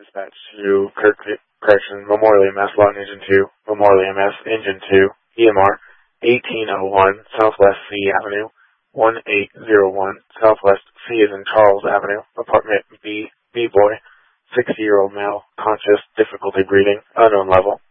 dispatch to Correction, Memorial EMS, Log Engine 2, Memorial EMS, Engine 2, EMR, 1801 Southwest C Avenue, 1801 Southwest C as in Charles Avenue, Apartment B, B-Boy, 60-year-old male, conscious, difficulty breathing, unknown level.